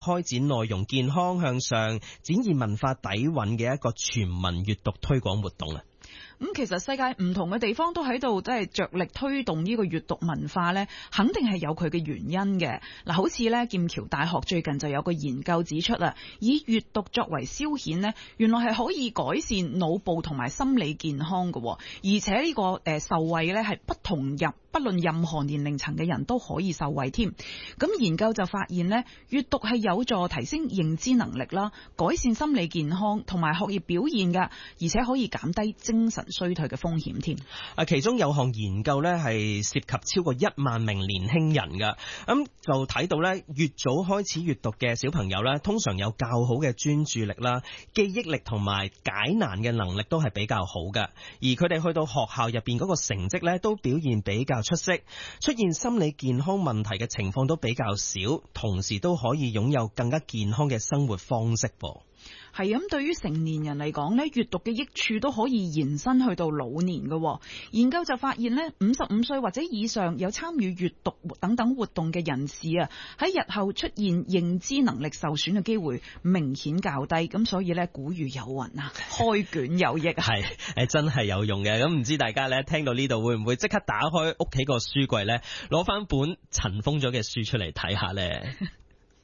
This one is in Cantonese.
開展內容健康向上、展現文化底蘊嘅一個全民閱讀推廣活動啊！ 咁其實世界唔同嘅地方都喺度即係着力推動呢個閱讀文化呢，肯定係有佢嘅原因嘅。嗱，好似呢劍橋大學最近就有個研究指出啊，以閱讀作為消遣呢，原來係可以改善腦部同埋心理健康嘅，而且呢個受惠呢係不論任何年齡層嘅人都可以受惠添。咁研究就發現呢，閱讀係有助提升認知能力啦，改善心理健康同埋學業表現㗎，而且可以減低精神衰退嘅風險添。 其中有項研究呢係涉及超過1萬名年輕人㗎，咁就睇到呢，越早開始閱讀嘅小朋友呢，通常有較好嘅專注力啦、記憶力同埋解難嘅能力都係比較好㗎，而佢哋去到學校入邊嗰個成績呢，都表現比較出色，出現心理健康問題嘅情況都比較少，同時都可以擁有更加健康嘅生活方式噃。 係咁，對於成年人嚟講呢，閱讀嘅益處都可以延伸去到老年嘅。研究就發現呢，55歲或者以上有參與閱讀等等活動嘅人士啊，喺日後出現認知能力受損嘅機會明顯較低。咁所以呢，古語有云啊，開卷有益啊。 係真係有用嘅。咁唔知大家呢聽到呢度會唔會即刻打開屋企個書櫃呢，攞翻本塵封咗嘅書出嚟睇下呢？